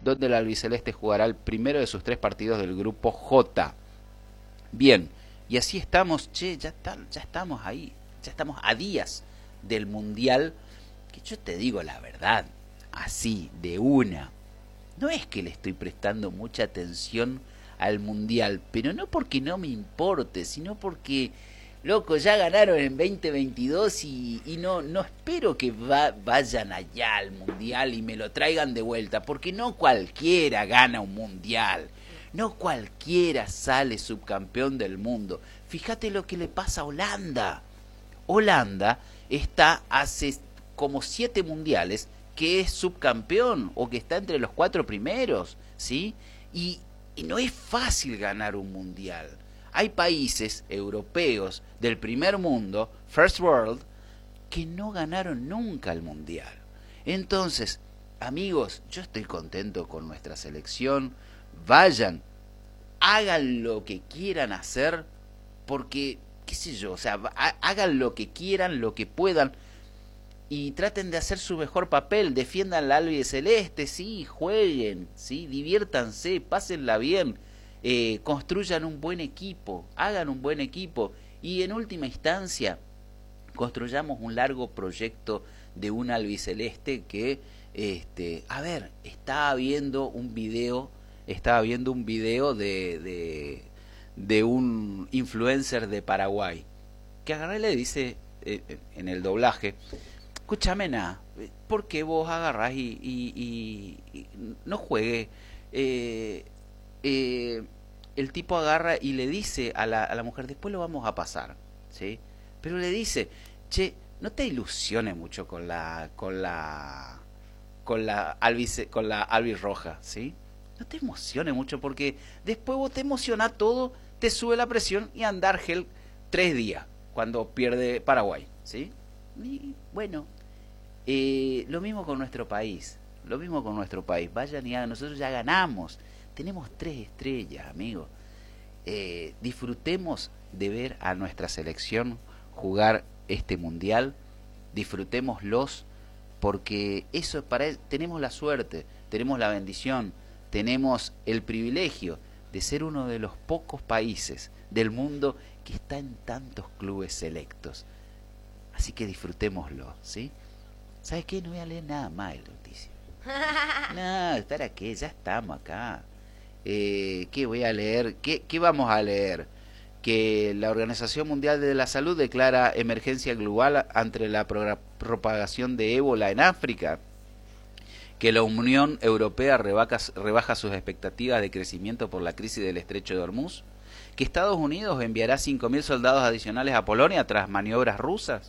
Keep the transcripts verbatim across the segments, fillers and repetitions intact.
donde el albiceleste jugará el primero de sus tres partidos del grupo J. Bien, y así estamos, che, ya, está, ya estamos ahí, ya estamos a días del Mundial, que yo te digo la verdad, así, de una, no es que le estoy prestando mucha atención al Mundial, pero no porque no me importe, sino porque, loco, ya ganaron en veinte veintidós y, y no, no espero que va, vayan allá al Mundial y me lo traigan de vuelta, porque no cualquiera gana un Mundial. No cualquiera sale subcampeón del mundo. Fíjate lo que le pasa a Holanda. Holanda está hace como siete mundiales que es subcampeón o que está entre los cuatro primeros, ¿sí? Y, y no es fácil ganar un mundial. Hay países europeos del primer mundo, First World, que no ganaron nunca el mundial. Entonces, amigos, yo estoy contento con nuestra selección. Vayan, hagan lo que quieran hacer, porque, qué sé yo, o sea, hagan lo que quieran, lo que puedan, y traten de hacer su mejor papel, defiendan la albiceleste, sí, jueguen, sí, diviértanse, pásenla bien, eh, construyan un buen equipo, hagan un buen equipo, y en última instancia, construyamos un largo proyecto de un albiceleste que, este, a ver, estaba viendo un video estaba viendo un video de, de, de un influencer de Paraguay, que agarra y le dice eh, en el doblaje, escúchame nada, ¿por qué vos agarrás y, y, y, y no juegue? Eh, eh, el tipo agarra y le dice a la, a la mujer, después lo vamos a pasar, ¿sí? Pero le dice, che, no te ilusiones mucho con la con la con la albice, con la albirroja, ¿sí? No te emociones mucho porque después vos te emociona todo, te sube la presión y andar gel tres días cuando pierde Paraguay, ¿sí? Y bueno, eh, lo mismo con nuestro país, lo mismo con nuestro país. Vayan y hagan, nosotros ya ganamos, tenemos tres estrellas, amigos. Eh, disfrutemos de ver a nuestra selección jugar este mundial, disfrutémoslos porque eso para él, tenemos la suerte, tenemos la bendición, tenemos el privilegio de ser uno de los pocos países del mundo que está en tantos clubes selectos. Así que disfrutémoslo, ¿sí? ¿Sabes qué? No voy a leer nada más de la noticia. No, ¿para qué? Ya estamos acá. Eh, ¿Qué voy a leer? ¿Qué, ¿Qué vamos a leer? Que la Organización Mundial de la Salud declara emergencia global ante la propagación de ébola en África. Que la Unión Europea rebaja, rebaja sus expectativas de crecimiento por la crisis del Estrecho de Hormuz, que Estados Unidos enviará cinco mil soldados adicionales a Polonia tras maniobras rusas,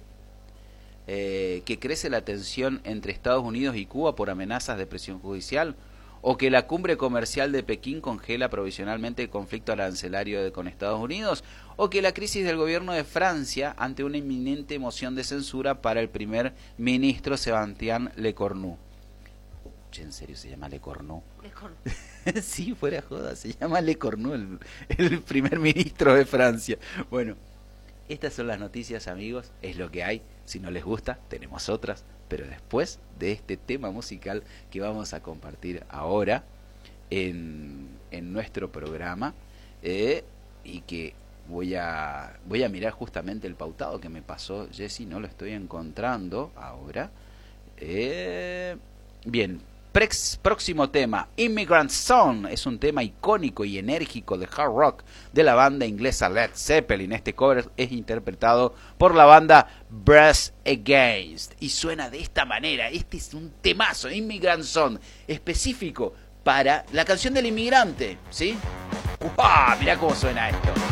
eh, que crece la tensión entre Estados Unidos y Cuba por amenazas de presión judicial, o que la cumbre comercial de Pekín congela provisionalmente el conflicto arancelario de, con Estados Unidos, o que la crisis del gobierno de Francia ante una inminente moción de censura para el primer ministro Sébastien Lecornu. En serio se llama Lecornu. Lecornu. Sí, fuera joda, se llama Lecornu, el, el primer ministro de Francia. Bueno, estas son las noticias, amigos, es lo que hay. Si no les gusta, tenemos otras, pero después de este tema musical que vamos a compartir ahora en, en nuestro programa, eh, y que voy a voy a mirar justamente el pautado que me pasó Jessy, no lo estoy encontrando ahora. Eh, bien. Prex, próximo tema, Immigrant Song, es un tema icónico y enérgico de hard rock de la banda inglesa Led Zeppelin. Este cover es interpretado por la banda Brass Against y suena de esta manera. Este es un temazo, Immigrant Song, específico para la canción del inmigrante, ¿sí? ¡Uah! Mirá cómo suena esto.